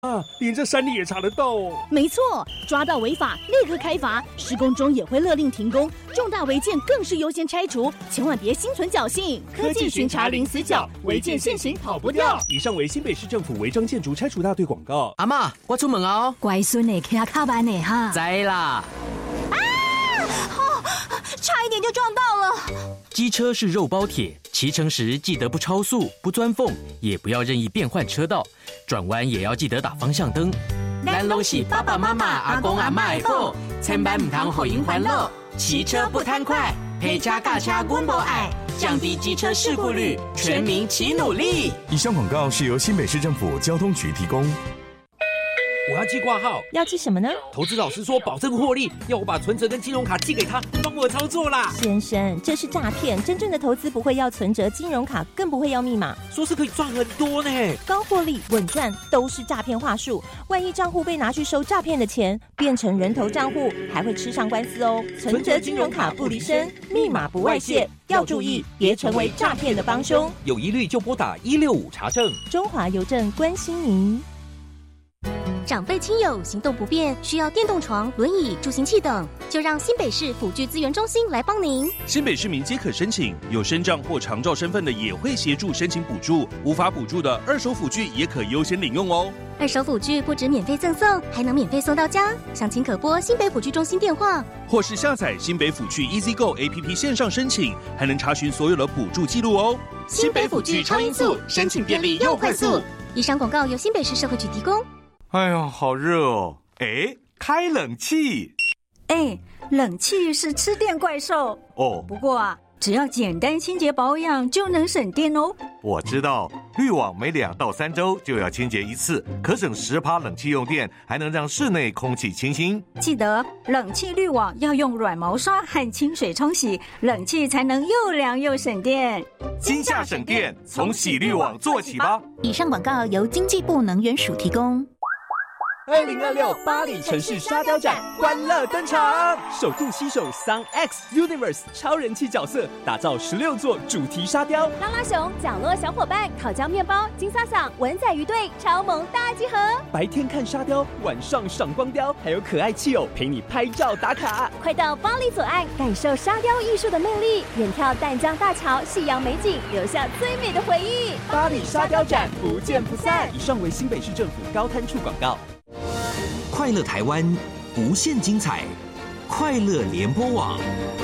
啊，连这山里也查得到哦。 没错，抓到违法立刻开罚，施工中也会勒令停工，重大违建更是优先拆除，千万别心存侥幸。科技巡查零死角，违建现行跑不掉。 以上为新北市政府违章建筑拆除大队广告。 阿嬷，我出门哦。 乖孙呢，骑卡慢呢哈。 知啦。 差一点就撞到了。 机车是肉包铁，骑乘时记得不超速、不钻缝，也不要任意变换车道，转弯也要记得打方向灯。咱拢是爸爸妈妈、阿公阿嬷的宝，千万唔通互因烦恼。骑车不贪快，陪车驾车阮无爱，降低机车事故率，全民齐努力。 以上广告是由新北市政府交通局提供。 我要寄挂号， 要寄什么呢？ 投资老师说保证获利，要我把存折跟金融卡寄给他，帮我操作啦。 先生，这是诈骗，真正的投资不会要存折、金融卡，更不会要密码。 说是可以赚很多呢， 高获利、稳赚都是诈骗话术。万一账户被拿去收诈骗的钱，变成人头账户，还会吃上官司哦。存折、金融卡不离身，密码不外泄，要注意，别成为诈骗的帮凶。 有疑虑就拨打165查证。 中华邮政关心您。 长辈亲友行动不便，需要电动床、轮椅、助行器等，就让新北市辅具资源中心来帮您。 新北市民皆可申请，有身障或长照身份的也会协助申请补助，无法补助的二手辅具也可优先领用哦。 二手辅具不止免费赠送，还能免费送到家。详情可拨新北辅具中心电话， 或是下载新北辅具 EasyGo APP 线上申请，还能查询所有的补助记录哦。 新北辅具超音速，申请便利又快速。以上广告由新北市社会局提供。 哎呦，好热哦！哎，开冷气。 哎，冷气是吃电怪兽哦。 不过啊，只要简单清洁保养就能省电哦。 我知道，滤网每2到3周就要清洁一次，可省10%冷气用电，还能让室内空气清新。 记得冷气滤网要用软毛刷和清水冲洗，冷气才能又凉又省电。 今夏省电，从洗滤网做起吧。 以上广告由经济部能源署提供。 2026巴黎城市沙雕展欢乐登场，首度携手 Sun X Universe 超人气角色，打造16座主题沙雕。 拉拉熊、角落小伙伴、烤焦面包、金萨桑、文仔鱼队超萌大集合。 白天看沙雕，晚上赏光雕，还有可爱气友陪你拍照打卡。 快到巴黎左岸，感受沙雕艺术的魅力，远眺淡江大桥、夕阳美景，留下最美的回忆。 巴黎沙雕展不见不散。以上为新北市政府高滩处广告。 快乐台湾，无限精彩，快乐联播网。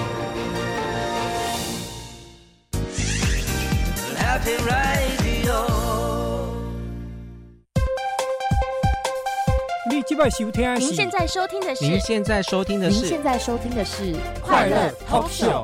你今晚收听？ 您现在收听的是快乐 Talk Show。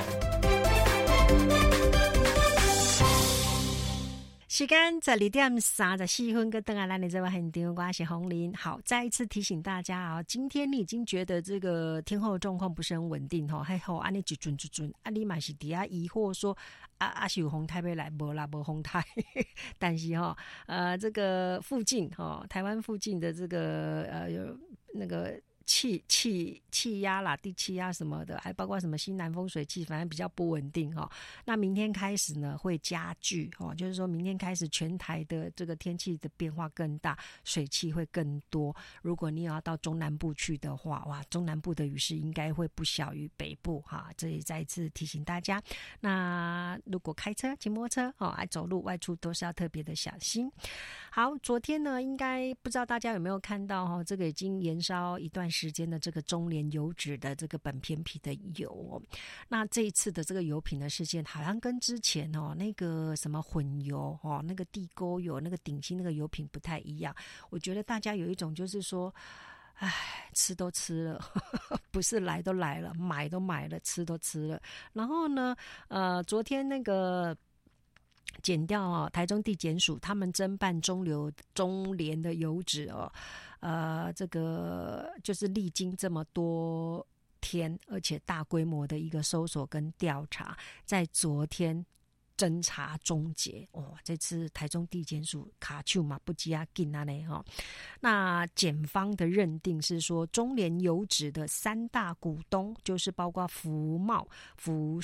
时间12:34分，跟咱的这位很丢，我是洪林。好，再一次提醒大家啊，今天你已经觉得这个天候状况不是很稳定哈，还好安尼一准，你嘛是底下疑惑说是有风台要来，无啦，无风台。但是这个附近台湾附近的这个有那个。气压啦，低气压什么的，还包括什么西南风水气，反正比较不稳定哈。那明天开始呢，会加剧就是说明天开始全台的这个天气的变化更大，水汽会更多。如果你要到中南部去的话，哇，中南部的雨势应该会不小于北部哈。这里再一次提醒大家，那如果开车、骑摩托车爱走路、外出都是要特别的小心。好，昨天呢，应该不知道大家有没有看到这个已经延烧一段时间的这个中联油脂的这个苯偏皮的油那这一次的这个油品的事件，好像跟之前那个什么混油那个地沟油、那个顶新那个油品不太一样。我觉得大家有一种就是说，吃都吃了，不是来都来了，买都买了，吃都吃了。然后呢，昨天那个。检调台中地检署他们侦办中联的油脂这个就是历经这么多天，而且大规模的一个搜索跟调查，在昨天侦查终结这次台中地检署卡手嘛不急啊紧啊呢那检方的认定是说，中联油脂的3大股东就是包括福茂、福寿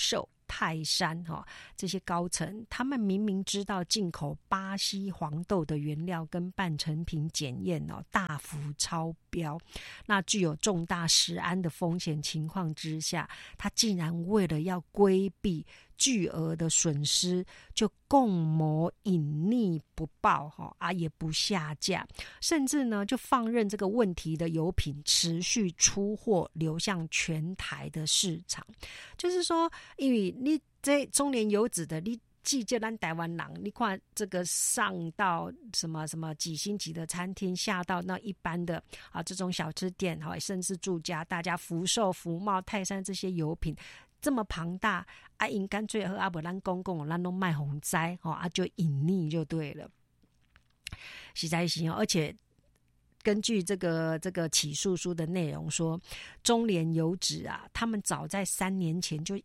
泰山这些高层，他们明明知道进口巴西黄豆的原料跟半成品检验大幅超标，那具有重大食安的风险情况之下，他竟然为了要规避巨额的损失，就共谋隐匿不报也不下架，甚至呢就放任这个问题的油品持续出货流向全台的市场。就是说，因为你这中联油脂的你记这咱台湾人，你看这个上到什么什么几星级的餐厅，下到那一般的这种小吃店甚至住家，大家福寿、福茂、泰山这些油品这么庞大因干脆和不咱公共咱都卖洪灾就隐匿就对了，实在是而且根据这个起诉书的内容说，中联油脂他们早在3年前，就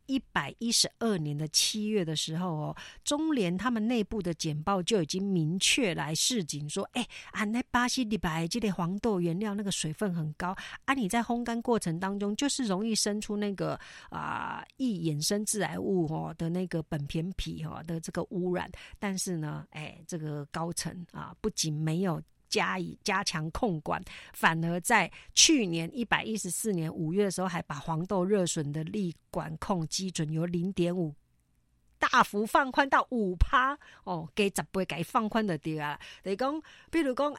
112年的7月的时候中联他们内部的简报就已经明确来示警说，那巴西里白这类黄豆原料那个水分很高你在烘干过程当中就是容易生出那个易衍生致癌物的那个苯醃醚的这个污染，但是呢这个高层不仅没有加强控管，反而在去年114年5月的时候，还把黄豆热损的力管控基准由 0.5 大幅放宽到 5%， 给10倍给放宽的对啊。就是说比如说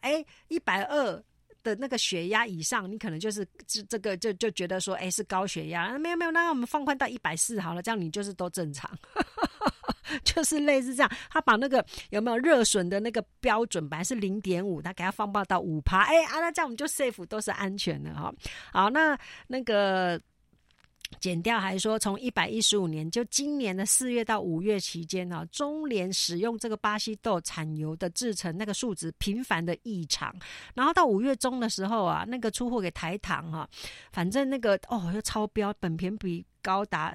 120的那个血压以上，你可能就是这个就觉得说是高血压，没有，那我们放宽到140好了，这样你就是都正常。就是类似这样，他把那个有没有热损的那个标准本来是 0.5， 他给他放到 5%， 那这样我们就 safe 都是安全的好，那个检调还说，从115年就今年的4月到5月期间中联使用这个巴西豆产油的制成那个数值频繁的异常，然后到5月中的时候那个出货给台糖反正那个又超标，苯醃醚高达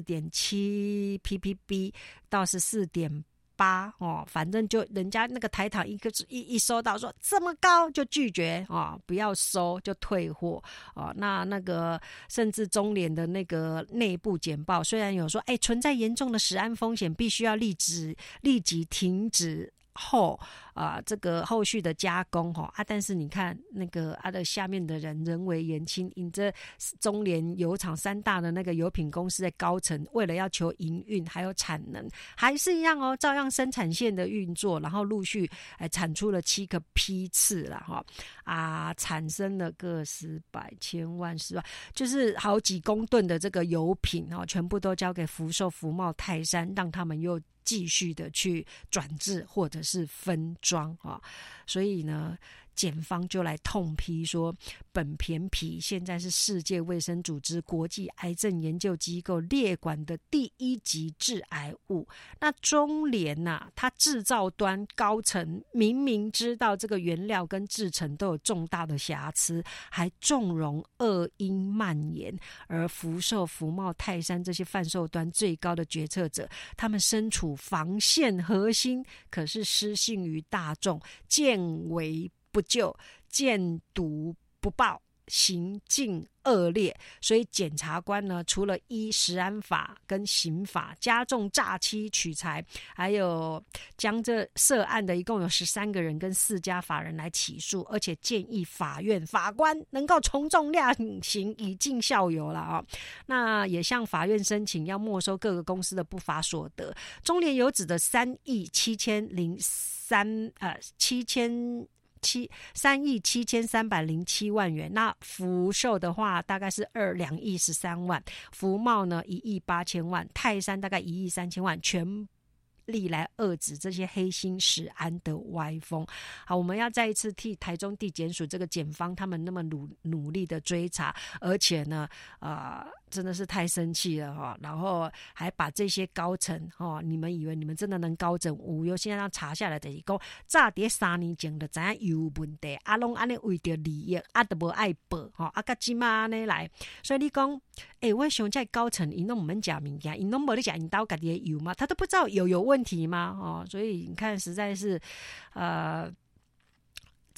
14.7 ppb 到 14.8反正就人家那个台糖一收到说这么高就拒绝不要收就退货那个甚至中联的那个内部简报虽然有说存在严重的食安风险，必须要立即停止后这个后续的加工但是你看那个的下面的人为言轻，因这中联油厂3大的那个油品公司的高层，为了要求营运还有产能，还是一样照样生产线的运作，然后陆续产出了7个批次啦产生了个10百千万10万，就是好几公吨的这个油品全部都交给福寿、福茂、泰山，让他们又继续的去转制或者是分装所以呢检方就来痛批说，苯醃醚现在是世界卫生组织国际癌症研究机构列管的第1级致癌物。那中联它制造端高层明明知道这个原料跟制成都有重大的瑕疵，还纵容恶因蔓延，而福寿、福茂、泰山这些贩售端最高的决策者，他们身处防线核心，可是失信于大众，见微不救，见毒不报，行径恶劣。所以检察官呢，除了依食安法跟刑法加重诈欺取财，还有将这涉案的一共有13个人跟4家法人来起诉，而且建议法院法官能够从重量刑，以儆效尤了那也向法院申请要没收各个公司的不法所得。中联油脂的3亿7307万元，那福寿的话大概是2亿13万，福茂呢1亿8千万，泰山大概1亿3千万，全力来遏制这些黑心食安的歪风。好，我们要再一次替台中地检署这个检方他们那么努力的追查，而且呢真的是太生气了然后还把这些高层你们以为你们真的能高枕无忧？现在让查下来就是说，早在3年前就知道有问题拢安尼为着利益都无爱报到现在安尼来，所以你讲我想这高层他都不能吃东西，他都没在吃他们自己的油吗？他都不知道有问题吗所以你看实在是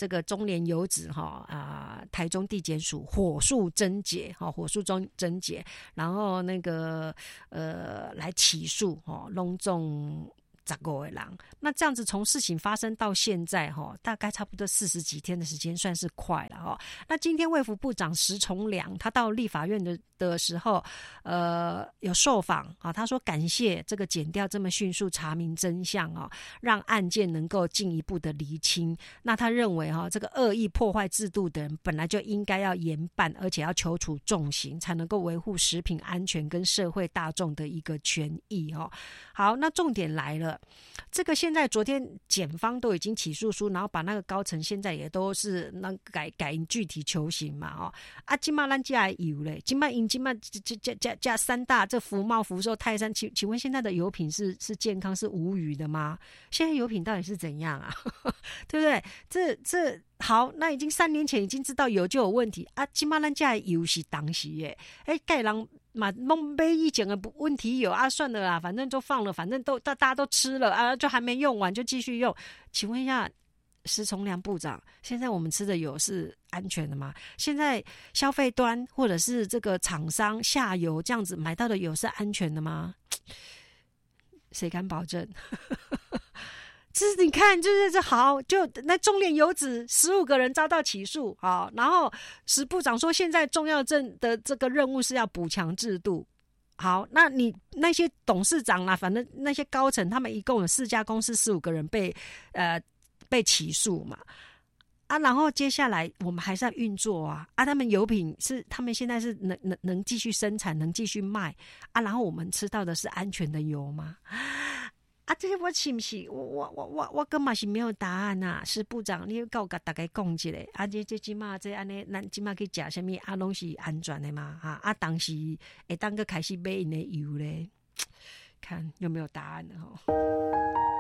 这个中联油脂台中地检署火速侦结然后那个来起诉隆重15个人。那这样子从事情发生到现在大概差不多40几天的时间，算是快了那今天卫福部长石崇良他到立法院的时候有受访他说感谢这个检调这么迅速查明真相让案件能够进一步的厘清。那他认为这个恶意破坏制度的人本来就应该要严办，而且要求处重刑，才能够维护食品安全跟社会大众的一个权益好，那重点来了，这个现在昨天检方都已经起诉书，然后把那个高层现在也都是改具体求刑嘛今嘛咱家有嘞，今嘛加三大这福茂、福寿、泰山，请问现在的油品是健康是无虞的吗？现在油品到底是怎样啊？对不对？这好，那已经3年前已经知道油就有问题今嘛咱家油是当时耶，盖人嘛弄买以前的问题有算了啦，反正就放了，反正都大家都吃了就还没用完就继续用。请问一下石崇良部长，现在我们吃的油是安全的吗？现在消费端或者是这个厂商下游这样子买到的油是安全的吗？谁敢保证？这你看，就是这好，就那中联油脂15个人遭到起诉然后石部长说，现在重要镇的这个任务是要补强制度。好，那你那些董事长啦，反正那些高层，他们一共有4家公司15个人被起诉嘛然后接下来我们还是要运作他们油品是他们现在是能继续生产，能继续卖然后我们吃到的是安全的油吗？这些我是不是我根本是没有答案石部长，你跟我大概讲一下这起码这安尼，咱起码去吃什么拢是安全的嘛当时会当个开始买因的油咧，看有没有答案了